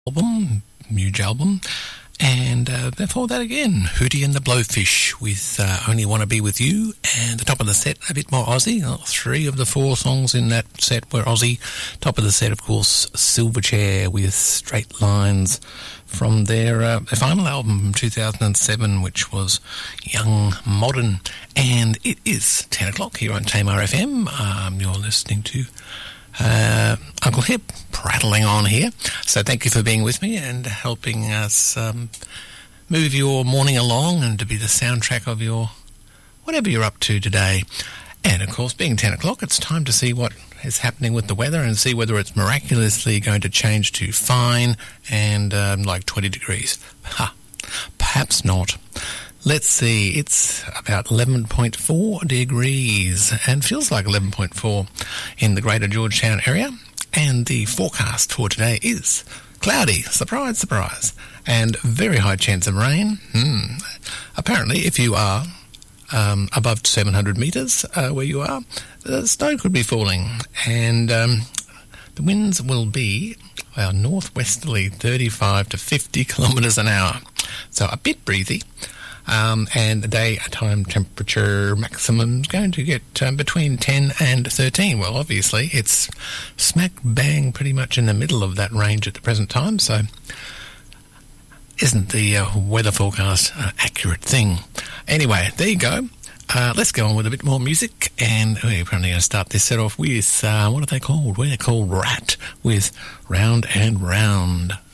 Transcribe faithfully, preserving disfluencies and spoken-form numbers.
album, huge album. And uh, before that again, Hootie and the Blowfish with uh, Only Wanna Be With You. And the top of the set, a bit more Aussie. Oh, three of the four songs in that set were Aussie. Top of the set, of course, Silverchair with Straight Lines from their, uh, their final album from two thousand seven, which was Young Modern. And it is ten o'clock here on Tamar F M. Um, you're listening to Uh, Uncle Hip prattling on here. So thank you for being with me and helping us um, move your morning along and to be the soundtrack of your whatever you're up to today. And of course, being ten o'clock, it's time to see what is happening with the weather and see whether it's miraculously going to change to fine and um, like twenty degrees. Ha, perhaps not. Let's see, it's about eleven point four degrees and feels like eleven point four in the greater Georgetown area. And the forecast for today is cloudy, surprise, surprise, and very high chance of rain. Hmm. Apparently, if you are um, above seven hundred metres uh, where you are, the snow could be falling. And um, the winds will be, well, northwesterly, thirty-five to fifty kilometres an hour. So a bit breezy. Um, and the daytime temperature maximum is going to get um, between ten and thirteen. Well, obviously, it's smack bang pretty much in the middle of that range at the present time, so isn't the uh, weather forecast an accurate thing? Anyway, there you go. Uh, let's go on with a bit more music, and we're probably going to start this set off with, uh, what are they called? Well, they're called Rat with Round and Round.